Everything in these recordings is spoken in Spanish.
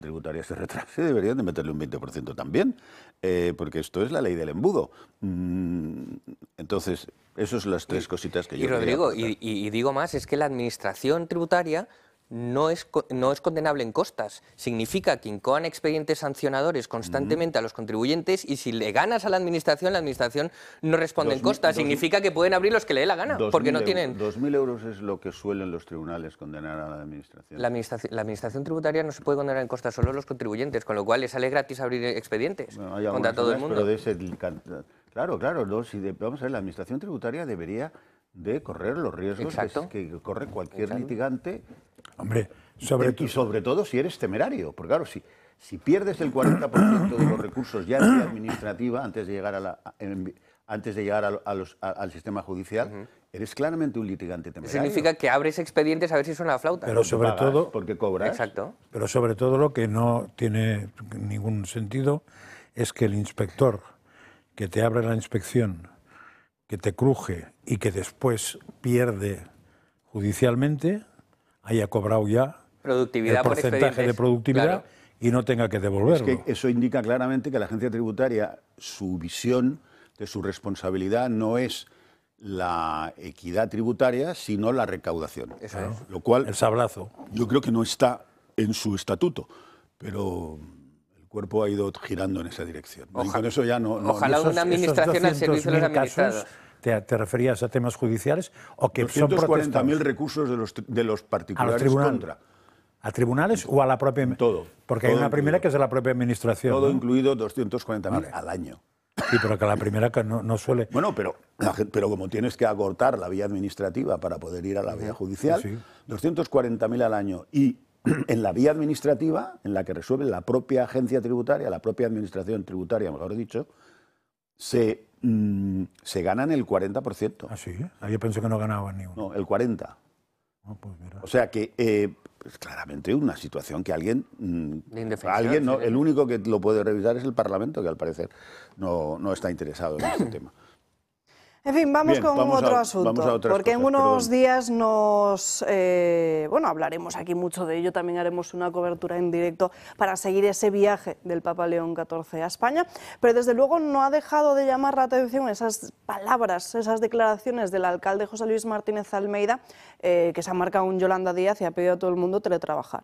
tributaria se retrase, deberían de meterle un 20% también, porque esto es la ley del embudo. Entonces, esas son las tres cositas que yo quería Rodrigo, aportar. y digo más, es que la administración tributaria no es condenable en costas. Significa que incoan expedientes sancionadores constantemente a los contribuyentes y si le ganas a la administración no responde en costas. Significa que pueden abrir los que le dé la gana, porque no tienen... 2.000 euros es lo que suelen los tribunales condenar a la administración. La administración tributaria no se puede condenar en costas, solo los contribuyentes, con lo cual le sale gratis abrir expedientes contra todo el mundo. Pero claro, no, vamos a ver, la administración tributaria debería de correr los riesgos que corre cualquier litigante. Hombre, y sobre todo si eres temerario, porque claro, si pierdes el 40% de los recursos ya en vía administrativa antes de llegar al sistema judicial, eres claramente un litigante temerario. Significa que abres expedientes a ver si suena la flauta. Pero sobre todo, porque cobras. Exacto. Pero sobre todo lo que no tiene ningún sentido es que el inspector que te abre la inspección, que te cruje y que después pierde judicialmente, haya cobrado ya productividad el porcentaje de productividad, claro, y no tenga que devolverlo. Es que eso indica claramente que la agencia tributaria, su visión de su responsabilidad no es la equidad tributaria, sino la recaudación. Eso es. Lo cual, el sablazo. Yo creo que no está en su estatuto, pero el cuerpo ha ido girando en esa dirección. Y con eso ya ojalá una administración al servicio de los administrados. ¿Te referías a temas judiciales o que son 240.000 recursos de los particulares contra? ¿A tribunales o a la propia? Todo. Porque hay una primera que es de la propia administración. Todo, ¿no? incluido 240.000 al año. Sí, pero que la primera que no suele... Bueno, pero como tienes que acortar la vía administrativa para poder ir a la vía judicial, 240.000 al año. Y en la vía administrativa, en la que resuelve la propia agencia tributaria, la propia administración tributaria, mejor dicho, se ganan el 40%. ¿Ah, sí? Yo pensé que no ganaban ni uno. No, el 40%. Oh, pues mira. O sea que, pues claramente una situación que alguien no, el único que lo puede revisar es el Parlamento, que al parecer no está interesado en este tema. En fin, vamos con otro asunto, porque en unos días hablaremos aquí mucho de ello, también haremos una cobertura en directo para seguir ese viaje del Papa León XIV a España, pero desde luego no ha dejado de llamar la atención esas palabras, esas declaraciones del alcalde José Luis Martínez Almeida, que se ha marcado un Yolanda Díaz y ha pedido a todo el mundo teletrabajar.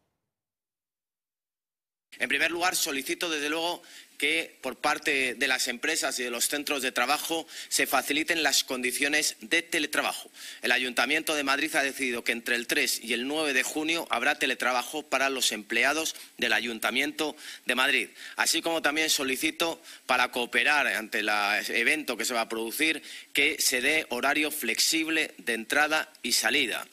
En primer lugar, solicito desde luego que por parte de las empresas y de los centros de trabajo se faciliten las condiciones de teletrabajo. El Ayuntamiento de Madrid ha decidido que entre el 3 y el 9 de junio habrá teletrabajo para los empleados del Ayuntamiento de Madrid. Así como también solicito, para cooperar ante el evento que se va a producir, que se dé horario flexible de entrada y salida.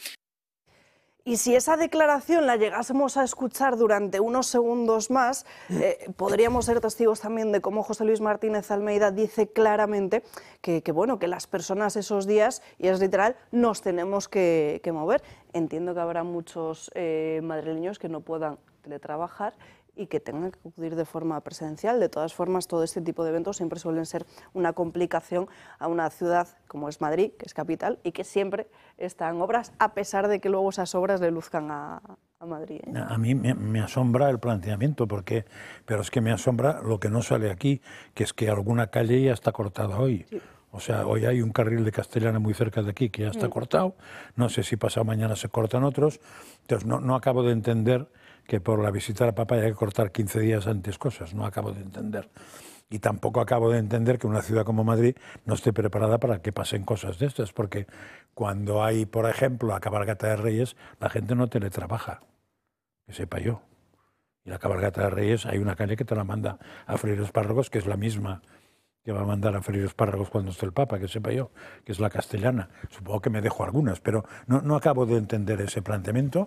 Y si esa declaración la llegásemos a escuchar durante unos segundos más, podríamos ser testigos también de cómo José Luis Martínez Almeida dice claramente que las personas esos días, y es literal, nos tenemos que mover. Entiendo que habrá muchos madrileños que no puedan teletrabajar y que tengan que acudir de forma presencial. De todas formas, todo este tipo de eventos siempre suelen ser una complicación a una ciudad como es Madrid, que es capital, y que siempre está en obras, a pesar de que luego esas obras le luzcan a Madrid. A mí me asombra el planteamiento, pero es que me asombra lo que no sale aquí, que es que alguna calle ya está cortada hoy. Sí. O sea, hoy hay un carril de Castellana muy cerca de aquí que ya está cortado, no sé si pasado mañana se cortan otros, entonces no acabo de entender que por la visita al Papa haya que cortar 15 días antes cosas, no acabo de entender. Y tampoco acabo de entender que una ciudad como Madrid no esté preparada para que pasen cosas de estas, porque cuando hay, por ejemplo, la cabalgata de Reyes, la gente no teletrabaja, que sepa yo. Y la cabalgata de Reyes hay una calle que te la manda a Freír Espárragos, que es la misma que va a mandar a Freír Espárragos cuando esté el Papa, que sepa yo, que es la Castellana. Supongo que me dejo algunas, pero no acabo de entender ese planteamiento.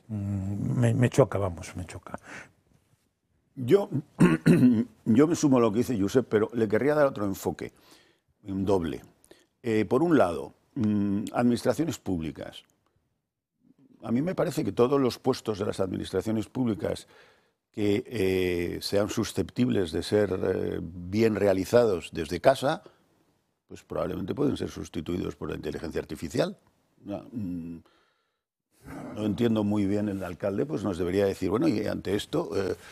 Me choca, me choca. Yo me sumo a lo que dice Josep, pero le querría dar otro enfoque, un doble. Por un lado, administraciones públicas. A mí me parece que todos los puestos de las administraciones públicas que sean susceptibles de ser bien realizados desde casa, pues probablemente pueden ser sustituidos por la inteligencia artificial. no entiendo muy bien el alcalde, pues nos debería decir, bueno, y ante esto,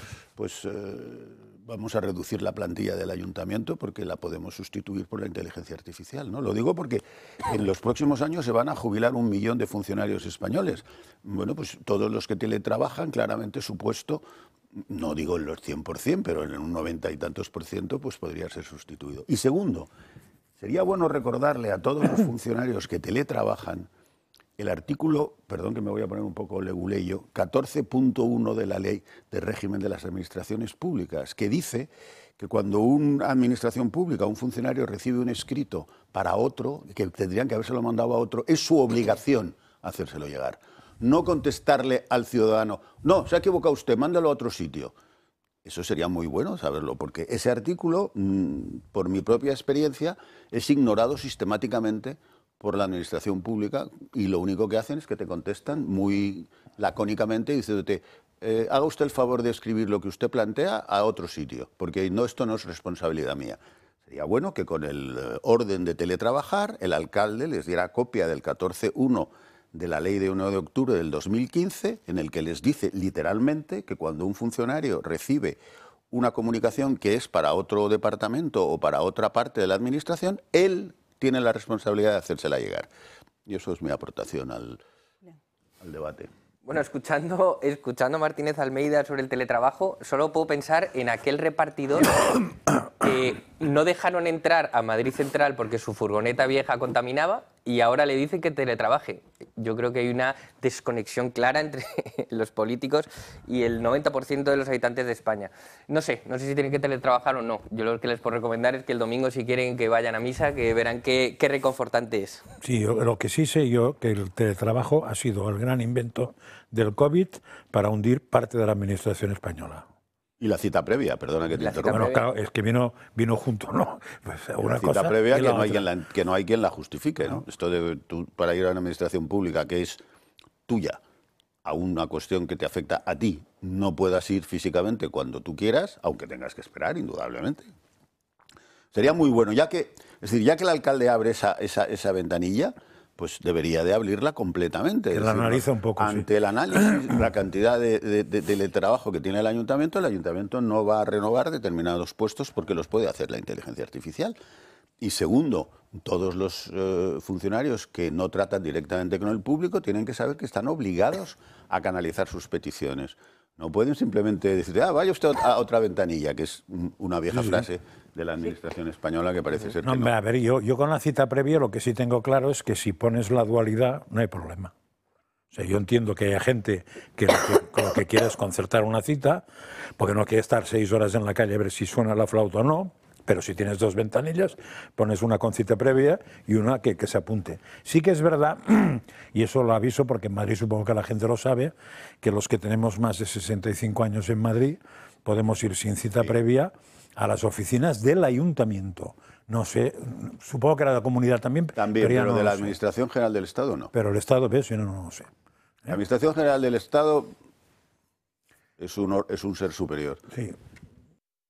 vamos a reducir la plantilla del ayuntamiento porque la podemos sustituir por la inteligencia artificial, ¿no? Lo digo porque en los próximos años se van a jubilar 1 millón de funcionarios españoles. Bueno, pues todos los que teletrabajan, claramente su puesto, no digo en los 100%, pero en un 90 y tantos %, pues podría ser sustituido. Y segundo, sería bueno recordarle a todos los funcionarios que teletrabajan el artículo, perdón que me voy a poner un poco leguleyo, 14.1 de la Ley de Régimen de las Administraciones Públicas, que dice que cuando una administración pública, un funcionario recibe un escrito para otro, que tendrían que habérselo mandado a otro, es su obligación hacérselo llegar. No contestarle al ciudadano, no, se ha equivocado usted, mándalo a otro sitio. Eso sería muy bueno saberlo, porque ese artículo, por mi propia experiencia, es ignorado sistemáticamente por la administración pública y lo único que hacen es que te contestan muy lacónicamente diciéndote haga usted el favor de escribir lo que usted plantea a otro sitio, porque esto no es responsabilidad mía. Sería bueno que con el orden de teletrabajar el alcalde les diera copia del 14.1 de la Ley de 1 de octubre del 2015, en el que les dice literalmente que cuando un funcionario recibe una comunicación que es para otro departamento o para otra parte de la administración, él tiene la responsabilidad de hacérsela llegar. Y eso es mi aportación al debate. Bueno, escuchando a Martínez Almeida sobre el teletrabajo, solo puedo pensar en aquel repartidor que no dejaron entrar a Madrid Central porque su furgoneta vieja contaminaba y ahora le dicen que teletrabaje. Yo creo que hay una desconexión clara entre los políticos y el 90% de los habitantes de España. No sé si tienen que teletrabajar o no. Yo lo que les puedo recomendar es que el domingo, si quieren, que vayan a misa, que verán qué reconfortante es. Sí, lo que sí sé yo, que el teletrabajo ha sido el gran invento del COVID para hundir parte de la administración española. Y la cita previa, perdona que te interrumpa. Bueno, claro, es que vino junto, ¿no? Pues una la cita cosa previa y que la no hay quien la justifique, ¿no? Esto de tú, para ir a una administración pública que es tuya, a una cuestión que te afecta a ti, no puedas ir físicamente cuando tú quieras, aunque tengas que esperar, indudablemente. Sería muy bueno, ya que el alcalde abre esa ventanilla, pues debería de abrirla completamente. Que la analiza un poco, ante el análisis, la cantidad de trabajo que tiene el ayuntamiento no va a renovar determinados puestos porque los puede hacer la inteligencia artificial. Y segundo, todos los funcionarios que no tratan directamente con el público tienen que saber que están obligados a canalizar sus peticiones. No pueden simplemente decir, vaya usted a otra ventanilla, que es una vieja frase de la administración española que parece ser que no. A ver, yo con la cita previa lo que sí tengo claro es que si pones la dualidad no hay problema. O sea, yo entiendo que hay gente que lo que quiere es concertar una cita, porque no quiere estar 6 horas en la calle a ver si suena la flauta o no. Pero si tienes 2 ventanillas, pones una con cita previa y una que se apunte. Sí que es verdad, y eso lo aviso porque en Madrid supongo que la gente lo sabe, que los que tenemos más de 65 años en Madrid podemos ir sin cita previa a las oficinas del ayuntamiento. No sé, supongo que era de la comunidad también. También, pero de la Administración General del Estado no. Pero el Estado, ¿ves? Yo no lo sé. La Administración General del Estado es un ser superior. Sí.